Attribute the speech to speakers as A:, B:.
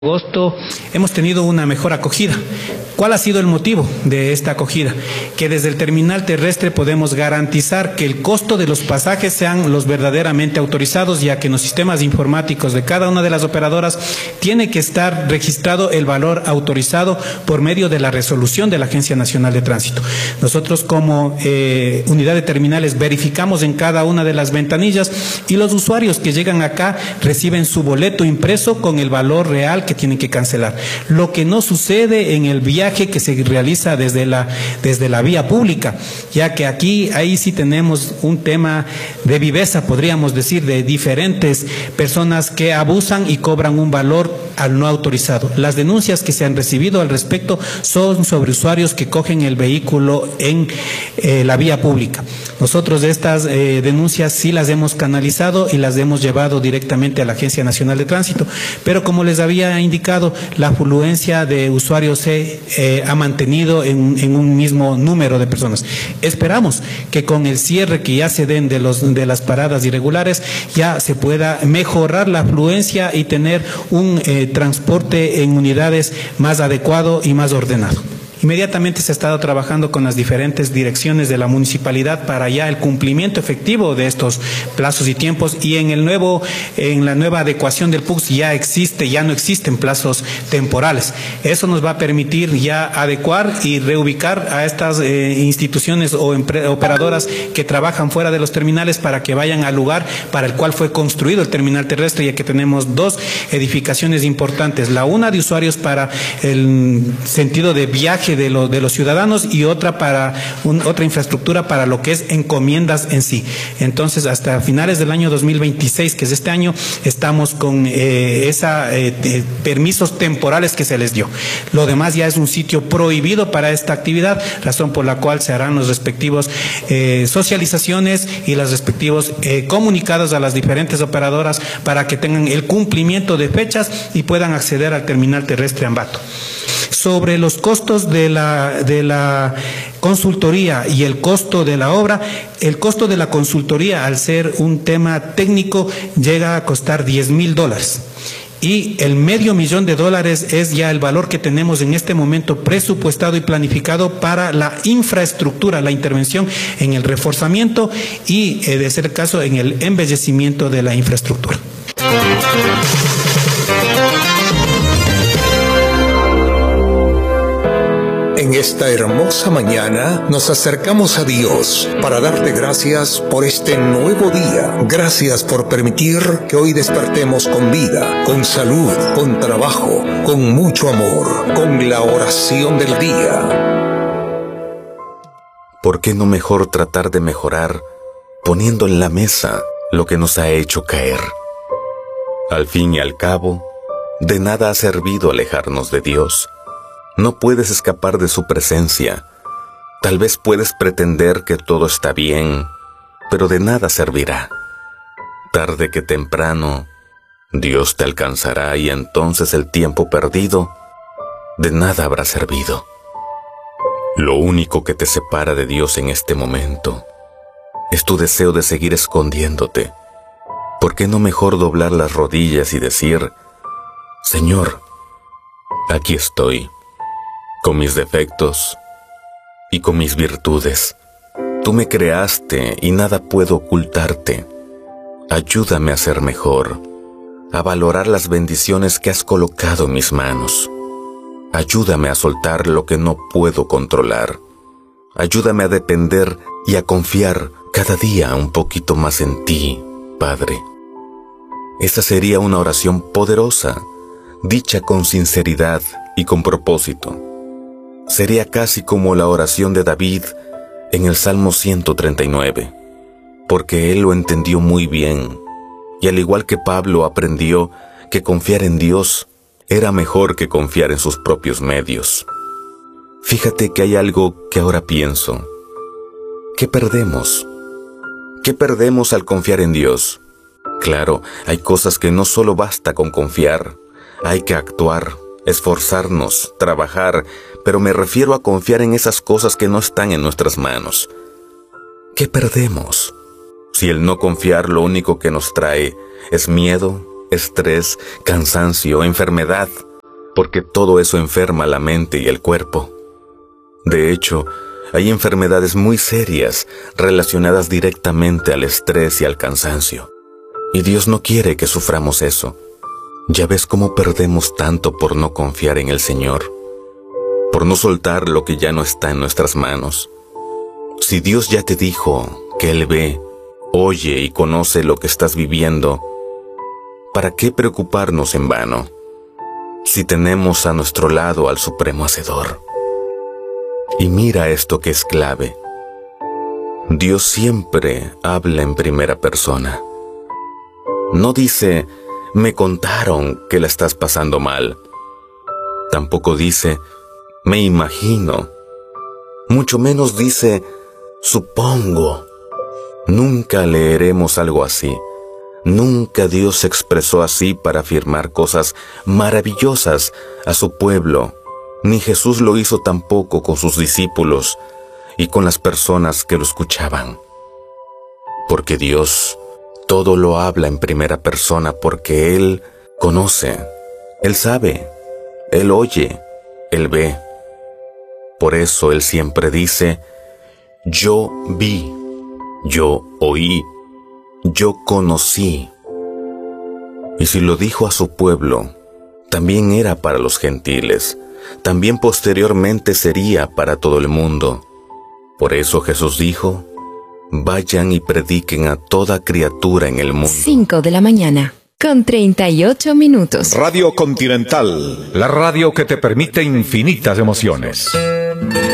A: Agosto hemos tenido una mejor acogida. ¿Cuál ha sido el motivo de esta acogida? Que desde el terminal terrestre podemos garantizar que el costo de los pasajes sean los verdaderamente autorizados, ya que en los sistemas informáticos de cada una de las operadoras tiene que estar registrado el valor autorizado por medio de la resolución de la Agencia Nacional de Tránsito. Nosotros como unidad de terminales verificamos en cada una de las ventanillas y los usuarios que llegan acá reciben su boleto impreso con el valor real que tienen que cancelar. Lo que no sucede en el viaje que se realiza desde la vía pública, ya que ahí sí tenemos un tema de viveza, podríamos decir, de diferentes personas que abusan y cobran un valor al no autorizado. Las denuncias que se han recibido al respecto son sobre usuarios que cogen el vehículo en la vía pública. Nosotros estas denuncias sí las hemos canalizado y las hemos llevado directamente a la Agencia Nacional de Tránsito, pero como les había indicado, la afluencia de usuarios se ha mantenido en un mismo número de personas. Esperamos que con el cierre que ya se den de las paradas irregulares ya se pueda mejorar la afluencia y tener un transporte en unidades más adecuado y más ordenado. Inmediatamente se ha estado trabajando con las diferentes direcciones de la municipalidad para ya el cumplimiento efectivo de estos plazos y tiempos, y en la nueva adecuación del PUCS ya no existen plazos temporales. Eso nos va a permitir ya adecuar y reubicar a estas instituciones o operadoras que trabajan fuera de los terminales para que vayan al lugar para el cual fue construido el terminal terrestre, ya que tenemos dos edificaciones importantes, la una de usuarios para el sentido de viaje de los ciudadanos y otra para otra infraestructura para lo que es encomiendas en sí. Entonces, hasta finales del año 2026, que es este año, estamos con permisos temporales que se les dio. Lo demás ya es un sitio prohibido para esta actividad, razón por la cual se harán los respectivos socializaciones y los respectivos comunicados a las diferentes operadoras para que tengan el cumplimiento de fechas y puedan acceder al terminal terrestre Ambato. Sobre los costos de la consultoría y el costo de la obra, el costo de la consultoría, al ser un tema técnico, llega a costar $10,000. Y el $500,000 es ya el valor que tenemos en este momento presupuestado y planificado para la infraestructura, la intervención en el reforzamiento y, de ser el caso, en el embellecimiento de la infraestructura.
B: En esta hermosa mañana nos acercamos a Dios para darte gracias por este nuevo día. Gracias por permitir que hoy despertemos con vida, con salud, con trabajo, con mucho amor, con la oración del día.
C: ¿Por qué no mejor tratar de mejorar poniendo en la mesa lo que nos ha hecho caer? Al fin y al cabo, de nada ha servido alejarnos de Dios. No puedes escapar de su presencia. Tal vez puedes pretender que todo está bien, pero de nada servirá. Tarde que temprano, Dios te alcanzará y entonces el tiempo perdido de nada habrá servido. Lo único que te separa de Dios en este momento es tu deseo de seguir escondiéndote. ¿Por qué no mejor doblar las rodillas y decir: Señor, aquí estoy, con mis defectos y con mis virtudes? Tú me creaste y nada puedo ocultarte. Ayúdame a ser mejor, a valorar las bendiciones que has colocado en mis manos. Ayúdame a soltar lo que no puedo controlar. Ayúdame a depender y a confiar cada día un poquito más en ti, Padre. Esa sería una oración poderosa, dicha con sinceridad y con propósito. Sería casi como la oración de David en el Salmo 139, porque él lo entendió muy bien, y al igual que Pablo aprendió que confiar en Dios era mejor que confiar en sus propios medios. Fíjate que hay algo que ahora pienso. ¿Qué perdemos? ¿Qué perdemos al confiar en Dios? Claro, hay cosas que no solo basta con confiar, hay que actuar, esforzarnos, trabajar, pero me refiero a confiar en esas cosas que no están en nuestras manos. ¿Qué perdemos? Si el no confiar lo único que nos trae es miedo, estrés, cansancio, enfermedad, porque todo eso enferma la mente y el cuerpo. De hecho, hay enfermedades muy serias relacionadas directamente al estrés y al cansancio. Y Dios no quiere que suframos eso. Ya ves cómo perdemos tanto por no confiar en el Señor, por no soltar lo que ya no está en nuestras manos. Si Dios ya te dijo que Él ve, oye y conoce lo que estás viviendo, ¿para qué preocuparnos en vano si tenemos a nuestro lado al Supremo Hacedor? Y mira esto que es clave. Dios siempre habla en primera persona. No dice, me contaron que la estás pasando mal. Tampoco dice, me imagino. Mucho menos dice, supongo. Nunca leeremos algo así. Nunca Dios se expresó así para afirmar cosas maravillosas a su pueblo. Ni Jesús lo hizo tampoco con sus discípulos y con las personas que lo escuchaban. Porque Dios todo lo habla en primera persona, porque Él conoce, Él sabe, Él oye, Él ve. Por eso Él siempre dice, yo vi, yo oí, yo conocí. Y si lo dijo a su pueblo, también era para los gentiles, también posteriormente sería para todo el mundo. Por eso Jesús dijo, vayan y prediquen a toda criatura en el mundo.
D: 5 de la mañana, con 38 minutos.
E: Radio Continental, la radio que te permite infinitas emociones.